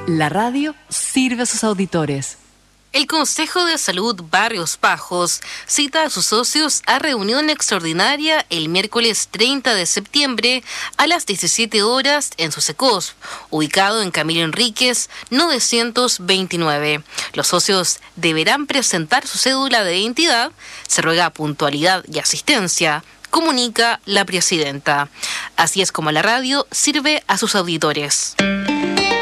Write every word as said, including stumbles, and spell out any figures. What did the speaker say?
La radio sirve a sus auditores. El Consejo de Salud Barrios Bajos cita a sus socios a reunión extraordinaria el miércoles treinta de septiembre a las diecisiete horas en su SECOSP, ubicado en Camilo Enríquez novecientos veintinueve. Los socios deberán presentar su cédula de identidad. Se ruega puntualidad y asistencia, comunica la presidenta. Así es como la radio sirve a sus auditores.